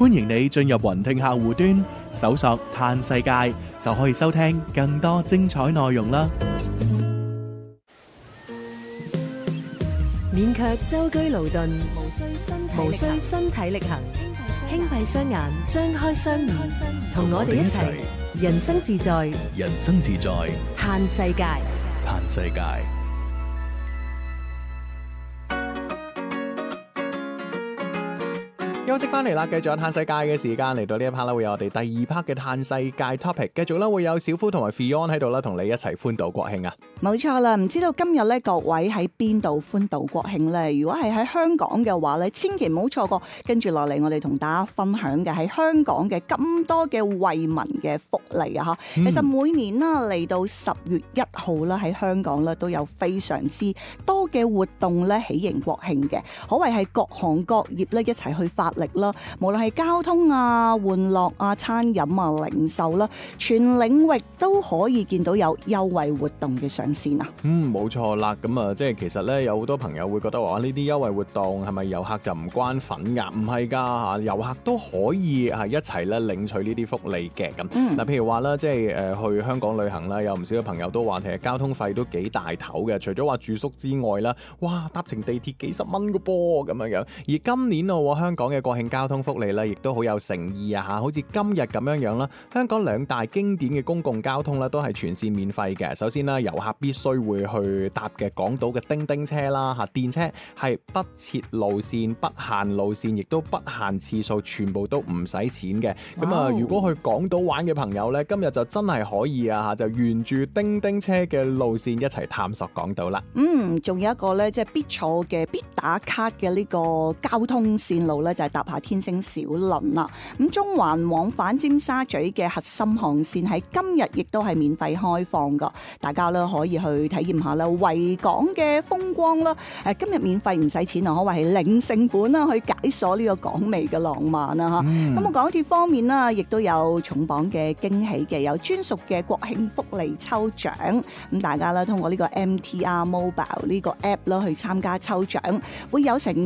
歡迎你進入雲聽客戶端，搜索嘆世界，就可以收聽更多精彩內容啦。 免卻舟車勞頓，無需身體力行，輕閉雙眼，張開雙耳，同我哋一齊人生自在， 人生自在， 嘆世界。 嘆世界。 休息翻嚟啦，繼續有嘆世界嘅時間，嚟到呢一 part 啦，會有我哋第二 part 嘅嘆世界 topic， 繼續啦，會有小夫同埋 Fion 喺度啦，同你一齊歡度國慶啊！ 冇錯啦，唔知道今日咧各位喺邊度歡度國慶咧？如果係喺香港嘅話咧，千祈唔好錯過跟住落嚟我哋同大家分享嘅喺香港嘅咁多嘅惠民嘅福利啊！其實每年啦嚟到10月1號啦，喺香港咧都有非常之多嘅活動咧喜迎國慶嘅，可謂係各行各業咧一齊去發力啦。無論係交通啊、玩樂啊、餐飲啊、零售啦，全領域都可以見到有優惠活動嘅上線啊！ 冇錯啦，咁啊，即係其實咧有好多朋友會覺得話呢啲優惠活動係咪遊客就唔關份㗎？唔係㗎嚇，遊客都可以係一齊咧領取呢啲福利嘅咁。嗱，譬如話啦，即係去香港旅行啦，有唔少嘅朋友都話其實交通費都幾大頭嘅，除咗話住宿之外啦，哇，搭乘地鐵幾十蚊㗎噃咁樣樣。而今年香港嘅國慶交通福利咧，亦都好有誠意啊嚇！好似今日咁樣樣啦，香港兩大經典嘅公共交通咧，都係全線免費嘅。首先啦，遊客必須會去搭嘅港島嘅叮叮車啦嚇，電車係不設路線、不限路線，亦都不限次數，全部都唔使錢嘅。咁啊，如果去港島玩嘅朋友咧，今日就真係可以啊嚇，就沿住叮叮車嘅路線一齊探索港島啦。 仲有一個咧，即係必坐嘅、必打卡嘅呢個交通線路咧，就係搭下天星小輪啦。咁中環往返尖沙咀嘅核心航線喺今日亦都係免費開放噶，大家咧可以去體驗下啦，維港嘅風光啦。今日免費唔使錢啊，可謂係零成本啦，去解鎖呢個港味嘅浪漫啊嚇。咁港鐵方面啦，亦都有重磅嘅驚喜嘅，有專屬嘅國慶福利抽獎。咁大家咧通過呢個 MTR Mobile 呢個 app 啦去參加抽獎，會有成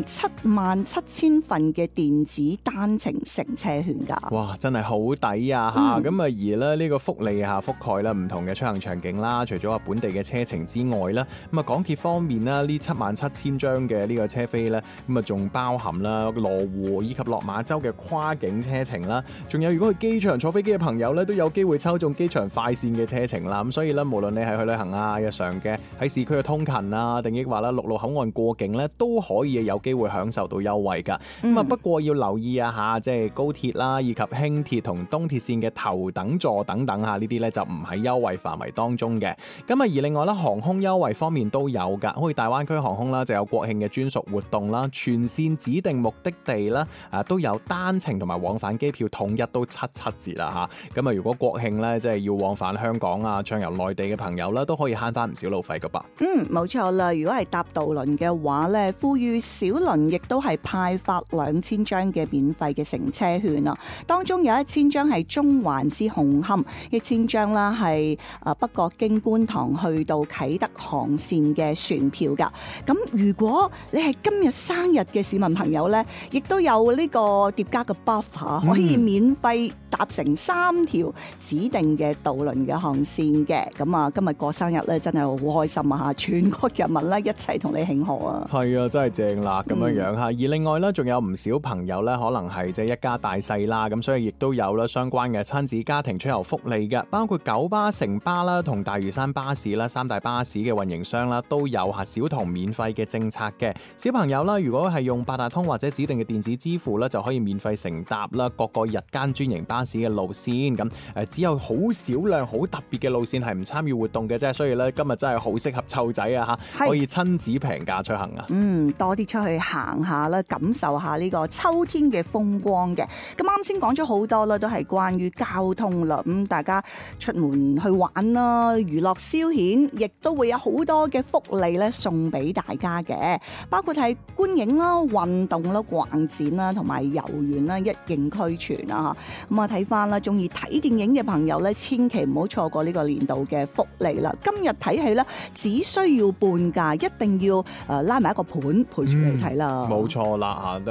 77000份嘅電子單程乘車券㗎。 哇，真係好抵啊嚇！咁而咧呢個福利覆蓋啦唔同嘅出行場景啦，除咗話本地嘅車程之外啦，咁啊港鐵方面啦，呢77000張嘅呢個車飛咧，咁啊仲包含啦羅湖以及落馬洲嘅跨境車程啦，仲有如果去機場坐飛機嘅朋友咧，都有機會抽中機場快線嘅車程啦。咁所以咧，無論你係去旅行啊、日常嘅喺市區嘅通勤啊，定抑或啦陸路口岸過境咧，都可以有機會享受到優惠㗎。咁不過要留意啊嚇，即係高鐵啦，以及輕鐵同東鐵線嘅頭等座等等嚇，呢啲咧就唔喺優惠範圍當中嘅。咁而另外咧，航空優惠方面都有㗎，好似大灣區航空啦，就有國慶嘅專屬活動啦，全線指定目的地啦，都有單程同埋往返機票統一都7折啦嚇。咁如果國慶咧，即係要往返香港啊、暢遊內地嘅朋友啦，都可以慳翻唔少路費㗎噃。 冇錯啦。如果係搭渡輪嘅話咧，富裕小輪亦都係派發2000張嘅免費嘅乘車券啊。當中有1000張係中環至紅磡，1000張啦係北角經觀塘去到啟德航線嘅船票㗎。咁如果你係今日生日嘅市民朋友咧，亦都有呢個疊加嘅 buff 可以免費搭乘3條指定嘅渡輪嘅航線嘅。咁啊，今日過生日咧真係好開心啊嚇！全國人民咧一齊同你慶賀啊！ 係啊，真係正啦咁樣樣嚇。而另外咧，仲有唔少朋友咧，可能係即係一家大細啦，咁所以亦都有啦相關嘅親子家庭出遊福利嘅，包括九巴、城巴啦同大嶼山巴士啦3大巴士嘅運營商啦，都有小童免費嘅政策嘅。小朋友啦，如果係用八達通或者指定嘅電子支付啦，就可以免費乘搭啦各個日間專營巴士嘅路線。咁只有好少量好特別嘅路線係唔參與活動嘅啫，所以咧今日真係好適合湊仔啊嚇，可以親子平價出行啊！ 多啲出去行下啦，感受下呢個秋天嘅風光嘅。咁啱先講咗好多啦，都係關於交通啦。咁大家出門去玩啦，娛樂消遣，亦都會有好多嘅福利咧送俾大家嘅，包括係觀影啦、運動啦、逛展啦，同埋遊園啦，一應俱全啊！咁啊睇翻啦，中意睇電影嘅朋友咧，千祈唔好錯過呢個年度嘅福利啦。今日睇戲咧，只需要半價，一定要拉埋一個盤陪住你睇啦。 冇錯啦嚇，我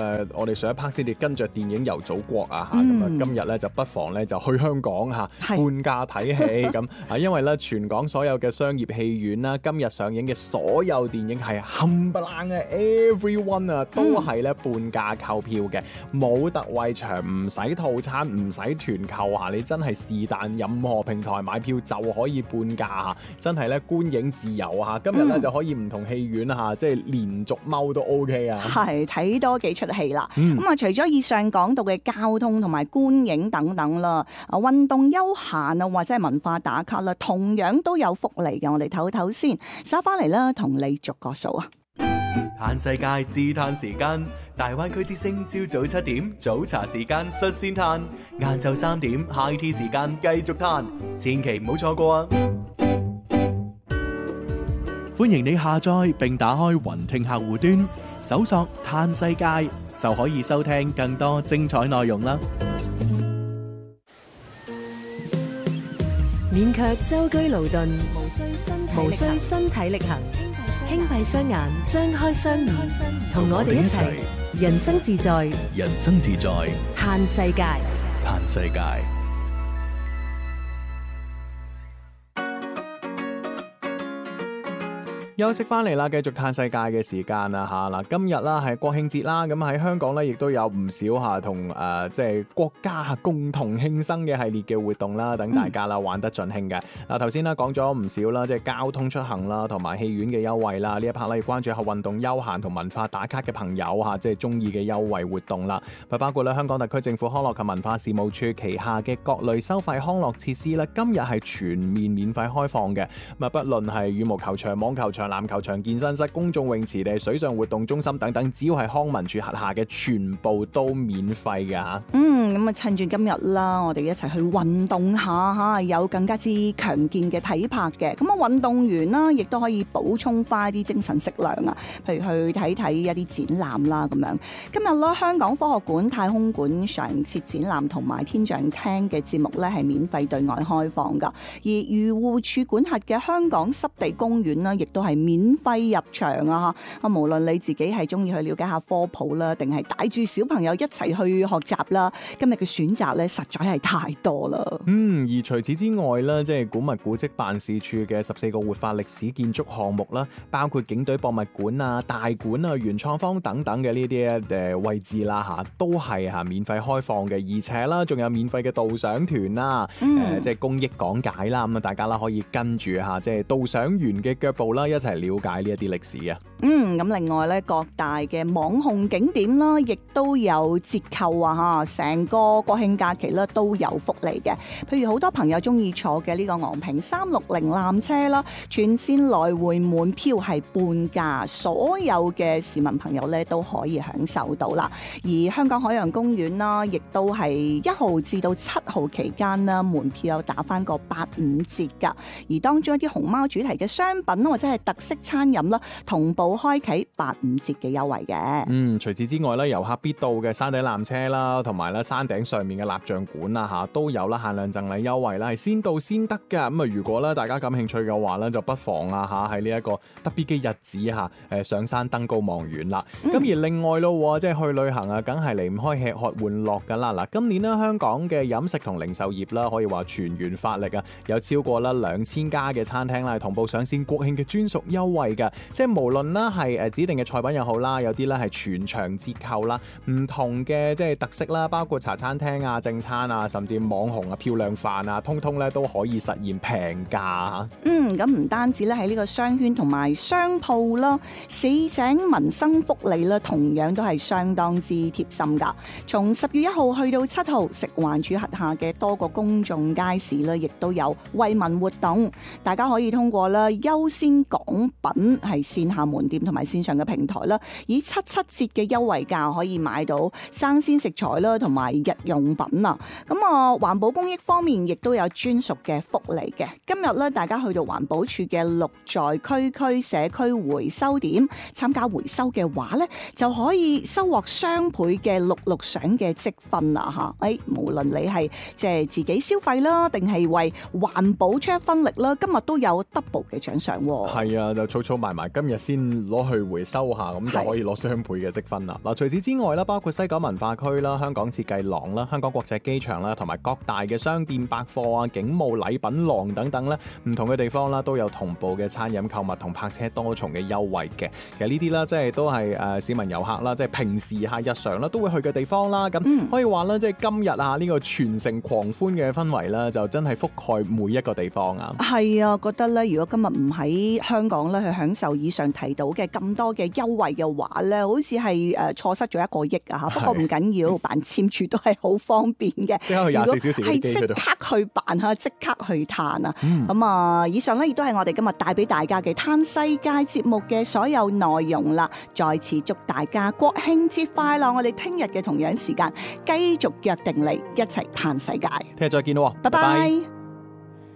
我哋上一 part 先至跟着電影遊祖國啊嚇，咁啊今日咧就不妨咧就去香港嚇半價睇戲咁啊，因為咧全港所有嘅商業戲院啦，今日上映嘅所有電影係冚唪唥嘅 everyone 啊，都係咧半價購票嘅，冇特惠場，唔使套餐，唔使團購嚇，你真係是但任何平台買票就可以半價嚇，真係咧觀影自由嚇，今日咧就可以唔同戲院嚇，即係連續踎都 OK 啊， 係睇多幾出戲啦。咁啊，除咗以上講到嘅交通同埋觀影等等啦，運動休閒啊或者係文化打卡啦，同樣都有福利嘅。我哋唞唞先，稍翻嚟啦，同你逐個數啊。 嘆世界自嘆時間，大灣區之聲朝早7點早茶時間率先嘆，晏晝3點 high tea 時間繼續嘆，千祈唔好錯過啊！歡迎你下載並打開雲聽客戶端，搜索嘆世界就可以收聽更多精彩內容啦！ 免卻舟車勞頓，無需身體力行，輕閉雙眼，張開雙耳，同我哋一齊人生自在， 人生自在， 嘆世界。 嘆世界。 休息翻嚟啦，繼續嘆世界嘅時間啦嚇嗱，今日啦係國慶節啦，咁喺香港咧亦都有唔少嚇同即係國家共同慶生嘅系列嘅活動啦，等大家啦玩得盡興嘅。嗱頭先啦講咗唔少啦，即係交通出行啦，同埋戲院嘅優惠啦，呢一 part 咧要關注下運動休閒同文化打卡嘅朋友嚇，即係中意嘅優惠活動啦。包括咧香港特區政府康樂及文化事務處旗下嘅各類收費康樂設施咧，今日係全面免費開放嘅。咁啊，不論係羽毛球場、網球場、籃球場、健身室、公眾泳池定水上活動中心等等，只要係康文署轄下嘅，全部都免費嘅嚇。 咁啊，趁住今日啦，我哋一齊去運動下嚇，有更加之強健嘅體魄嘅。咁啊，運動員啦，亦都可以補充翻啲精神食糧啊。譬如去睇睇一啲展覽啦，咁樣。今日啦，香港科學館、太空館常設展覽同埋天象廳嘅節目咧，係免費對外開放㗎。而漁護署管轄嘅香港濕地公園啦，亦都係免費入場啊！嚇，無論你自己係中意去了解下科普啦，定係帶住小朋友一齊去學習啦，今日嘅選擇咧實在係太多啦。 而除此之外咧，即係古物古蹟辦事處嘅14個活化歷史建築項目啦，包括警隊博物館啊、大館啊、元創方等等嘅呢啲位置啦嚇，都係嚇免費開放嘅，而且啦仲有免費嘅導賞團啦，即係公益講解啦，咁啊大家啦可以跟住嚇即係導賞員嘅腳步啦，一齊了解呢一啲歷史啊。 咁另外咧，各大嘅網紅景點啦，亦都有折扣啊！嚇，成個國慶假期咧都有福利嘅。譬如好多朋友中意坐嘅呢個昂坪360纜車啦，全線來回門票係半價，所有嘅市民朋友咧都可以享受到啦。而香港海洋公園啦，亦都係1號至到7號期間啦，門票有打翻個85折㗎。而當中一啲熊貓主題嘅商品或者係特色餐飲啦，同步開啟85折嘅優惠嘅。 除此之外咧，遊客必到嘅山頂纜車啦，同埋咧山頂上面嘅蠟像館啦嚇，都有啦限量贈禮優惠啦，係先到先得㗎。咁啊，如果咧大家感興趣嘅話咧，就不妨啊嚇喺呢一個特別嘅日子嚇上山登高望遠啦。咁而另外咯，即係去旅行啊，梗係離唔開吃喝玩樂㗎啦。嗱，今年咧香港嘅飲食同零售業啦，可以話全員發力啊，有超過啦2000家嘅餐廳啦，同步上線國慶嘅專屬優惠㗎。即係無論啦係指定嘅菜品又好啦，有啲咧係全場折扣啦，唔同嘅即係特色啦，包括茶餐廳啊、正餐啊，甚至網紅啊、漂亮飯啊，通通咧都可以實現平價。 咁唔單止咧喺呢個商圈同埋商鋪啦，市井民生福利啦，同樣都係相當之貼心㗎。從10月1號去到7號，食環署轄下嘅多個公眾街市咧，亦都有惠民活動，大家可以通過啦優先港品係線下門店同埋線上嘅平台啦，以7折嘅優惠價可以買到生鮮食材啦，同埋日用品啊。咁環保公益方面亦都有專屬嘅福利嘅。今日咧，大家去到環保署嘅綠在區社區回收點參加回收嘅話咧，就可以收穫雙倍嘅綠賞嘅積分啦嚇。無論你係即係自己消費啦，定係為環保出一分力啦，今日都有 double 嘅獎賞喎。 係係啊，就儲儲埋埋，今日先攞去回收下，咁就可以攞雙倍嘅積分啦。嗱，除此之外啦，包括西九文化區啦、香港設計廊啦、香港國際機場啦，同埋各大嘅商店、百貨啊、警務禮品廊等等咧，唔同嘅地方啦，都有同步嘅餐飲購物同泊車多重嘅優惠嘅。其實呢啲啦，即係都係市民遊客啦，即係平時日常啦都會去嘅地方啦。咁可以話啦，即係今日啊呢個全城狂歡嘅氛圍啦，就真係覆蓋每一個地方啊。係啊，覺得咧，如果今日唔喺香港咧去享受以上提到嘅咁多嘅優惠嘅話咧，好似係錯失咗1個億啊嚇。不過唔緊要，辦簽注都係好方便嘅。 即刻去24小時嘅機嗰度， 係即刻去辦嚇，即刻去嘆啊！咁啊，以上咧亦都係我哋今日帶俾大家嘅嘆世界節目嘅所有內容啦。再次祝大家國慶節快樂！我哋聽日嘅同樣時間繼續約定你一齊嘆世界。 聽日再見咯， 拜拜。